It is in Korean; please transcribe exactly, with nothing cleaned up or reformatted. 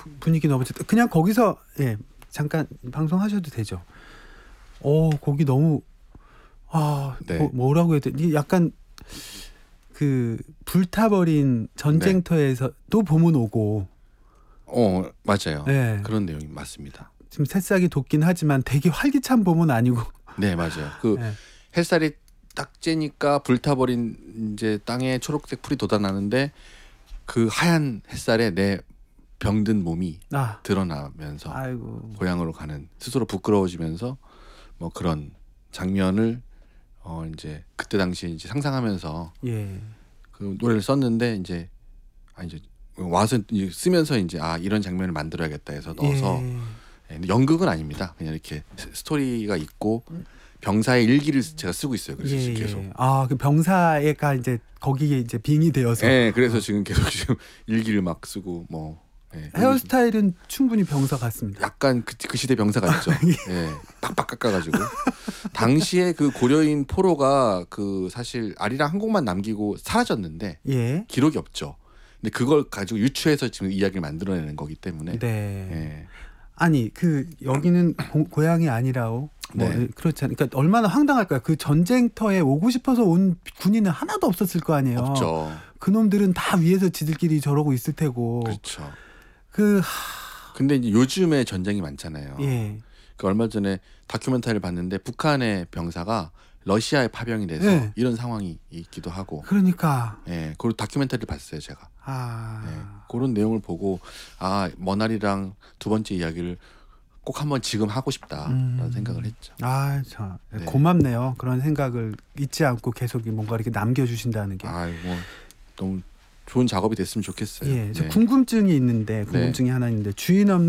분위기 너무 좋다. 그냥 거기서 예 잠깐 방송하셔도 되죠. 오 거기 너무 아 네. 뭐, 뭐라고 해야 되지? 약간 그 불타버린 전쟁터에서 또 봄은 오고. 어 맞아요. 네. 그런 내용이 맞습니다. 지금 새싹이 돋긴 하지만 되게 활기찬 봄은 아니고. 네 맞아요. 그 네. 햇살이 딱 쬐니까 불타버린 이제 땅에 초록색 풀이 돋아나는데 그 하얀 햇살에 내 병든 몸이 아 드러나면서 아이고. 고향으로 가는 스스로 부끄러워지면서 뭐 그런 장면을 어 이제 그때 당시에 이제 상상하면서 예. 그 노래를 썼는데 이제 아 이제 와서 이제 쓰면서 이제 아 이런 장면을 만들어야겠다 해서 넣어서 예. 예, 근데 연극은 아닙니다. 그냥 이렇게 스- 스토리가 있고 병사의 일기를 제가 쓰고 있어요. 그래서 예, 지금 계속. 예. 아, 그 병사가 이제 거기에 이제 빙이 되어서 예, 그래서 지금 계속 지금 일기를 막 쓰고 뭐 예, 헤어스타일은 충분히 병사 같습니다. 약간 그, 그 시대 병사 같죠. 예, 빡빡 깎아가지고 당시에 그 고려인 포로가 그 사실 아리랑 한 곡만 남기고 사라졌는데 예. 기록이 없죠. 근데 그걸 가지고 유추해서 지금 이야기를 만들어내는 거기 때문에. 네. 예. 아니 그 여기는 고, 고향이 아니라오. 뭐 네. 그렇지 않으니까 그러니까 얼마나 황당할까요? 그 전쟁터에 오고 싶어서 온 군인은 하나도 없었을 거 아니에요. 없죠. 그놈들은 다 위에서 지들끼리 저러고 있을 테고. 그렇죠. 그 하, 근데 이제 요즘에 전쟁이 많잖아요. 예. 그 얼마 전에 다큐멘터리를 봤는데 북한의 병사가 러시아에 파병이 돼서 네. 이런 상황이 있기도 하고. 그러니까 예, 그 다큐멘터리를 봤어요 제가. 아. 예, 그런 내용을 보고 아 머나리랑 두 번째 이야기를 꼭 한번 지금 하고 싶다라는 음. 생각을 했죠. 아, 저 네. 고맙네요. 그런 생각을 잊지 않고 계속 뭔가 이렇게 남겨주신다는 게. 아, 뭐 너무 좋은 작업이 됐으면 좋겠어요. 예, 저 네. 궁금증이 있는데 궁금증이 하나 있는데 주인 없는